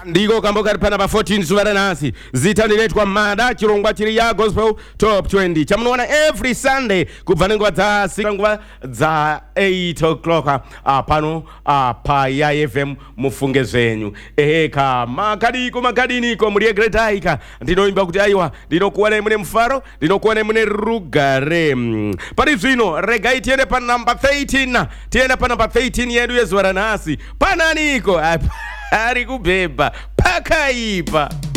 ndiko kamboka pana pa 14 zuva nasi zitaniletwa mada chirongwa chiri ya gospel top 20 chamunoona every Sunday kubva nenguva dza 6 dza 8 o'clock pano pa ya FM mufunge zvenyu ka makadiniko muri Great Aika ndinoimba kuti aiwa ndinokuwana mune mufaro ndinokuwana mune rugare pari zvino regai tiende pa number 13 tiende pa number 13 yedu yezuva ranhasi pananiko ari kubhebha pakaipa.